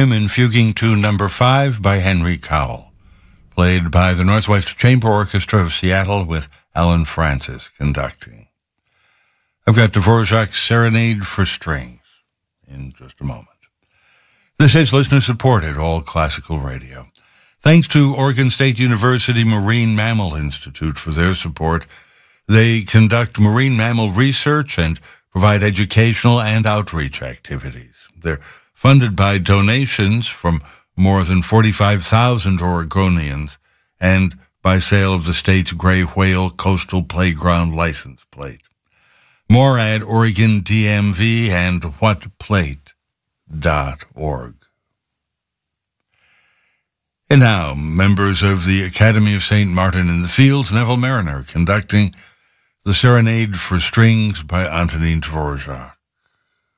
him in Fuguing Tune Number 5 by Henry Cowell, played by the Northwest Chamber Orchestra of Seattle with Alan Francis conducting. I've got Dvorak's Serenade for Strings in just a moment. This is listener-supported All Classical Radio. Thanks to Oregon State University Marine Mammal Institute for their support. They conduct marine mammal research and provide educational and outreach activities. They're funded by donations from more than 45,000 Oregonians and by sale of the state's gray whale coastal playground license plate. More at Oregon DMV and whatplate.org. And now, members of the Academy of St. Martin in the Fields, Neville Mariner conducting the Serenade for Strings by Antonin Dvorak.